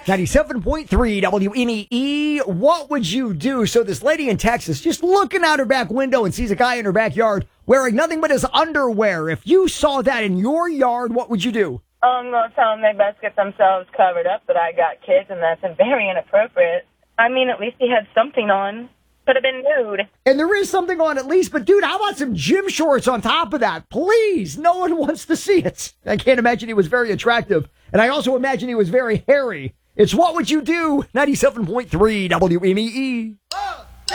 97.3 WNEE. What would you do? So this lady in Texas just looking out her back window and sees a guy in her backyard wearing nothing but his underwear. If you saw that in your yard, what would you do? I'm going to tell them they best get themselves covered up, but I got kids, and that's very inappropriate. I mean, at least he had something on. Could have been nude. And there is something on at least, but dude, how about some gym shorts on top of that? Please, no one wants to see it. I can't imagine he was very attractive. And I also imagine he was very hairy. It's What Would You Do? 97.3 WNEE.